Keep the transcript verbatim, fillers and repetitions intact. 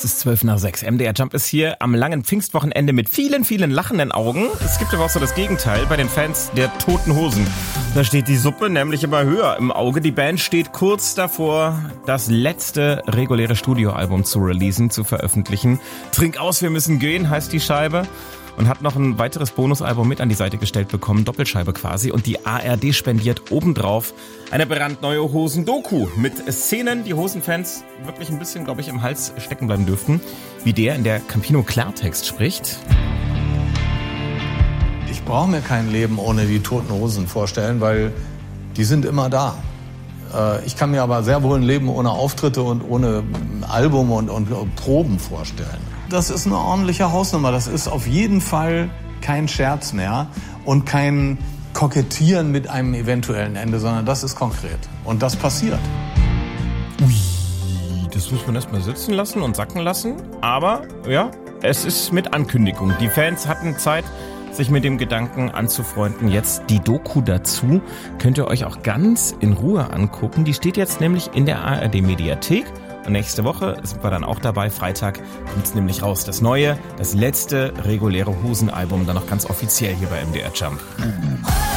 Es ist zwölf nach sechs. M D R Jump ist hier am langen Pfingstwochenende mit vielen, vielen lachenden Augen. Es gibt aber auch so das Gegenteil bei den Fans der Toten Hosen. Da steht die Suppe nämlich immer höher im Auge. Die Band steht kurz davor, das letzte reguläre Studioalbum zu releasen, zu veröffentlichen. Trink aus, wir müssen gehen, heißt die Scheibe. Und hat noch ein weiteres Bonusalbum mit an die Seite gestellt bekommen, Doppelscheibe quasi. Und die A R D spendiert obendrauf eine brandneue Hosen-Doku mit Szenen, die Hosenfans wirklich ein bisschen, glaube ich, im Hals stecken bleiben dürften. Wie der, in der Campino Klartext spricht. Ich brauche mir kein Leben ohne die Toten Hosen vorstellen, weil die sind immer da. Ich kann mir aber sehr wohl ein Leben ohne Auftritte und ohne Album und, und Proben vorstellen. Das ist eine ordentliche Hausnummer. Das ist auf jeden Fall kein Scherz mehr und kein Kokettieren mit einem eventuellen Ende, sondern das ist konkret. Und das passiert. Ui, das muss man erstmal sitzen lassen und sacken lassen. Aber ja, es ist mit Ankündigung. Die Fans hatten Zeit, sich mit dem Gedanken anzufreunden. Jetzt die Doku dazu könnt ihr euch auch ganz in Ruhe angucken. Die steht jetzt nämlich in der A R D-Mediathek. Und nächste Woche sind wir dann auch dabei. Freitag kommt es nämlich raus. Das neue, das letzte reguläre Hosenalbum, dann noch ganz offiziell hier bei M D R Jump.